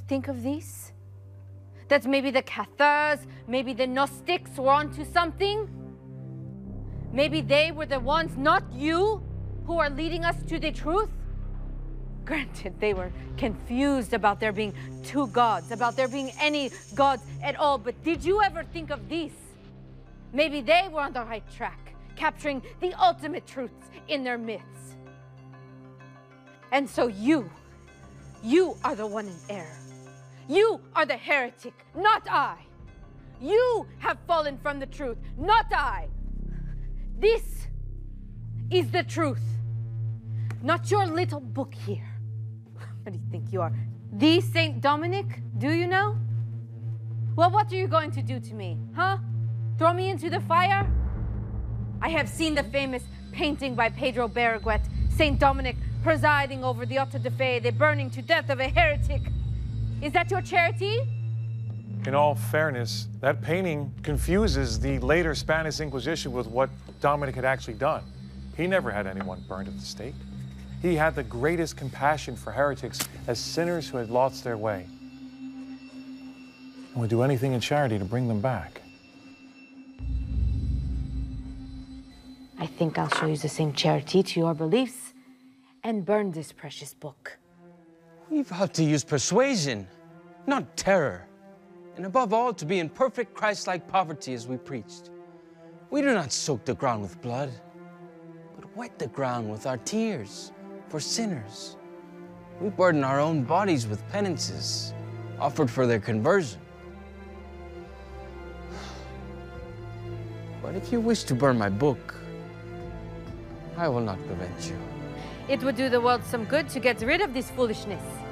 think of this? That maybe the Cathars, maybe the Gnostics were onto something? Maybe they were the ones, not you, who are leading us to the truth? Granted, they were confused about there being two gods, about there being any gods at all, but did you ever think of this? Maybe they were on the right track, capturing the ultimate truths in their myths. And so you are the one in error. You are the heretic, not I. You have fallen from the truth, not I. This is the truth, not your little book here. What do you think you are? The Saint Dominic? Do you know? Well, what are you going to do to me, huh? Throw me into the fire? I have seen the famous painting by Pedro Berruguet, Saint Dominic presiding over the auto de fe, the burning to death of a heretic. Is that your charity? In all fairness, that painting confuses the later Spanish Inquisition with what Dominic had actually done. He never had anyone burned at the stake. He had the greatest compassion for heretics as sinners who had lost their way, and would do anything in charity to bring them back. I think I'll show you the same charity to your beliefs and burn this precious book. We vowed to use persuasion, not terror. And above all, to be in perfect Christ-like poverty as we preached. We do not soak the ground with blood, but wet the ground with our tears for sinners. We burden our own bodies with penances offered for their conversion. But if you wish to burn my book, I will not prevent you. It would do the world some good to get rid of this foolishness.